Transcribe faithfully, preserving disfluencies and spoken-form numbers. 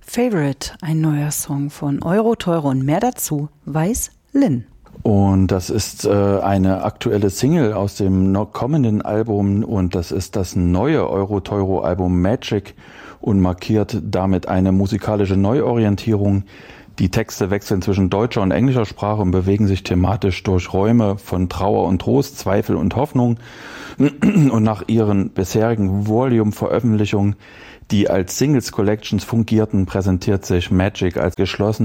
Favorite, ein neuer Song von Euro-Teuro und mehr dazu weiß Lynn. Und das ist äh, eine aktuelle Single aus dem noch kommenden Album und das ist das neue Euro-Teuro-Album Magic und markiert damit eine musikalische Neuorientierung. Die Texte wechseln zwischen deutscher und englischer Sprache und bewegen sich thematisch durch Räume von Trauer und Trost, Zweifel und Hoffnung. Und nach ihren bisherigen Volume-Veröffentlichungen, die als Singles Collections fungierten, präsentiert sich Magic als geschlossen